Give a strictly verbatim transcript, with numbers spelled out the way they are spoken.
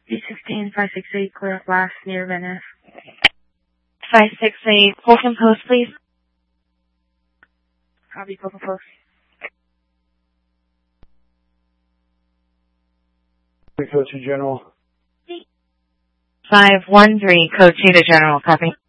B sixteen, five six eight, clear up last near Venice. five six eight, Fulton Post, please. Copy, Fulton Post. Code two General. five one three, code two to General, copy.